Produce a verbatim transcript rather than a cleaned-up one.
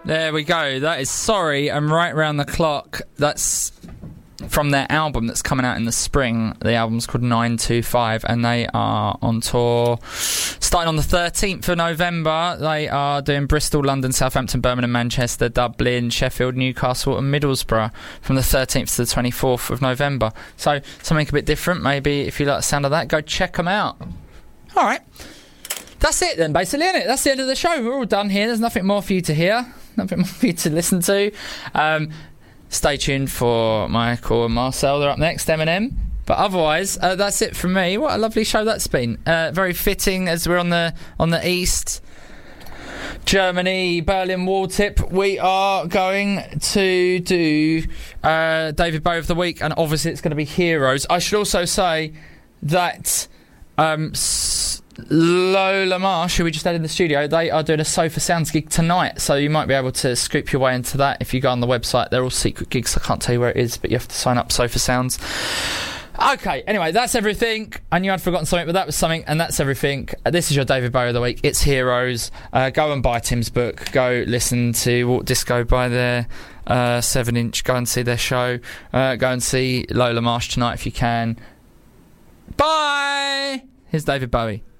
There we go. That is Sorry and Right Round the Clock. That's from their album that's coming out in the spring. The album's called nine two five, and they are on tour starting on the thirteenth of November. They are doing Bristol, London, Southampton, Birmingham, Manchester, Dublin, Sheffield, Newcastle and Middlesbrough from the thirteenth to the twenty-fourth of November. So something a bit different. Maybe if you like the sound of that, go check them out. All right. That's it then, basically, isn't it? That's the end of the show. We're all done here. There's nothing more for you to hear. Nothing more for you to listen to. Um... Stay tuned for Michael and Marcel. They're up next, Eminem. But otherwise, uh, that's it from me. What a lovely show that's been. Uh, very fitting as we're on the on the east. Germany, Berlin Wall tip. We are going to do uh, David Bowie of the Week, and obviously it's going to be Heroes. I should also say that um, S- Lola Marsh, who we just had in the studio, they are doing a Sofa Sounds gig tonight, so you might be able to scoop your way into that if you go on the website. They're all secret gigs. I can't tell you where it is, but you have to sign up. Sofa Sounds. Okay, anyway, that's everything. I knew I'd forgotten something, but that was something, and that's everything. This is your David Bowie of the Week. It's Heroes. Uh, go and buy Tim's book. Go listen to Walk Disco by their uh, seven inch. Go and see their show. Uh, go and see Lola Marsh tonight if you can. Bye! Here's David Bowie.